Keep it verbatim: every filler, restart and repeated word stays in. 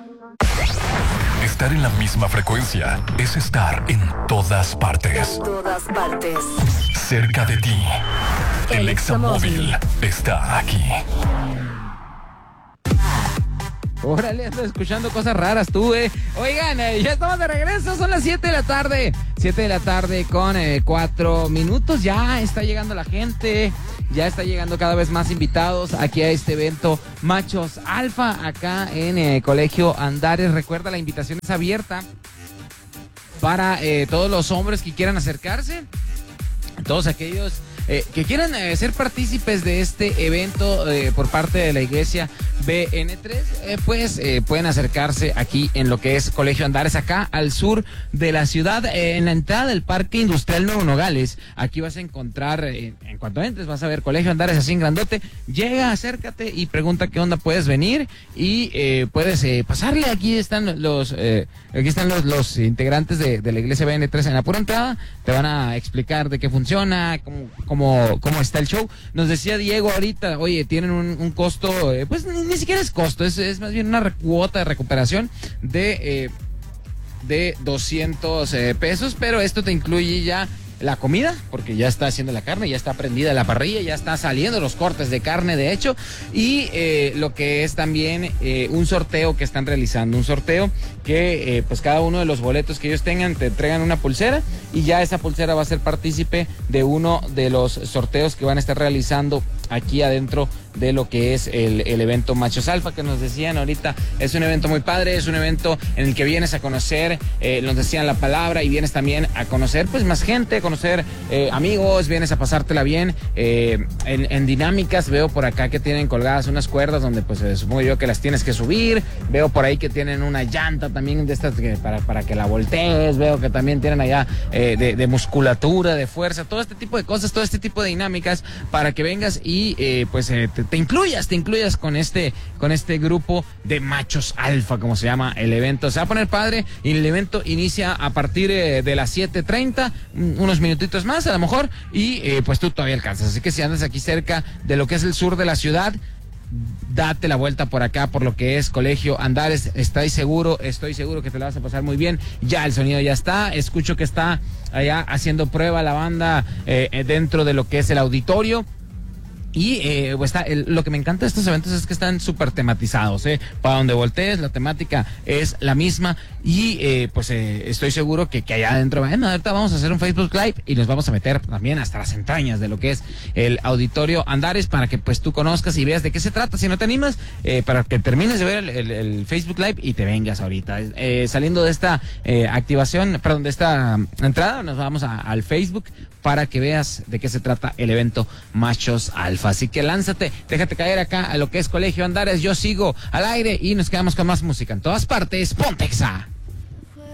Estar en la misma frecuencia es estar en todas partes. En todas partes. Cerca de ti. El, El Examóvil está aquí. Órale, ando escuchando cosas raras tú, eh. Oigan, eh, ya estamos de regreso, son las siete de la tarde. siete de la tarde con eh, cuatro minutos. Ya está llegando la gente. Ya está llegando cada vez más invitados aquí a este evento Machos Alfa, acá en eh, Colegio Andares. Recuerda, la invitación es abierta para eh, todos los hombres que quieran acercarse. Todos aquellos eh, que quieran eh, ser partícipes de este evento eh, por parte de la iglesia B N tres, eh, pues eh, pueden acercarse aquí en lo que es Colegio Andares, acá al sur de la ciudad, eh, en la entrada del Parque Industrial Nuevo Nogales. Aquí vas a encontrar, eh, en cuanto entres, vas a ver Colegio Andares así en grandote. Llega, acércate y pregunta qué onda puedes venir y eh, puedes eh, pasarle. Aquí están los eh, aquí están los, los integrantes de, de la iglesia B N tres en la pura entrada. Te van a explicar de qué funciona, cómo, cómo, cómo está el show. Nos decía Diego ahorita, oye, tienen un, un costo, eh, pues ni, ni siquiera es costo, es, es más bien una cuota de recuperación de, eh, de doscientos eh, pesos, pero esto te incluye ya la comida, porque ya está haciendo la carne, ya está prendida la parrilla, ya está saliendo los cortes de carne, de hecho, y eh, lo que es también eh, un sorteo que están realizando, un sorteo que eh, pues cada uno de los boletos que ellos tengan te entregan una pulsera y ya esa pulsera va a ser partícipe de uno de los sorteos que van a estar realizando aquí adentro de lo que es el, el evento Machos Alfa, que nos decían ahorita. Es un evento muy padre, es un evento en el que vienes a conocer, eh, nos decían la palabra, y vienes también a conocer pues más gente, a conocer eh, amigos, vienes a pasártela bien eh, en, en dinámicas. Veo por acá que tienen colgadas unas cuerdas donde pues eh, supongo yo que las tienes que subir. Veo por ahí que tienen una llanta también de estas que, para, para que la voltees. Veo que también tienen allá eh, de, de musculatura, de fuerza, todo este tipo de cosas, todo este tipo de dinámicas para que vengas y eh, pues eh, te, te incluyas, te incluyas con este, con este grupo de Machos Alfa, como se llama el evento. Se va a poner padre y el evento inicia a partir eh, de las siete treinta, unos minutitos más a lo mejor, y eh, pues tú todavía alcanzas. Así que si andas aquí cerca de lo que es el sur de la ciudad, date la vuelta por acá, por lo que es Colegio Andares. Estoy seguro, estoy seguro que te la vas a pasar muy bien. Ya el sonido ya está, escucho que está allá haciendo prueba la banda eh, dentro de lo que es el auditorio. Y eh, pues está, el, lo que me encanta de estos eventos es que están súper tematizados, ¿eh? Para donde voltees, la temática es la misma. Y eh, pues eh, estoy seguro que, que allá adentro, bueno, ahorita vamos a hacer un Facebook Live y nos vamos a meter también hasta las entrañas de lo que es el Auditorio Andares, para que pues tú conozcas y veas de qué se trata. Si no te animas, eh, para que termines de ver el, el, el Facebook Live y te vengas ahorita. Eh, saliendo de esta eh, activación, perdón, de esta entrada, nos vamos a, al Facebook para que veas de qué se trata el evento Machos Alfa. Así que lánzate, déjate caer acá a lo que es Colegio Andares. Yo sigo al aire y nos quedamos con más música en todas partes. ¡Pontexa!